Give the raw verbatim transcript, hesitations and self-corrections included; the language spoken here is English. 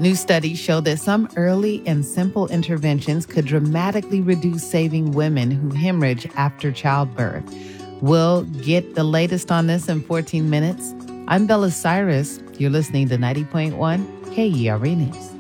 New studies show that some early and simple interventions could dramatically reduce saving women who hemorrhage after childbirth. We'll get the latest on this in fourteen minutes. I'm Bella Cyrus. You're listening to ninety point one K E R A News.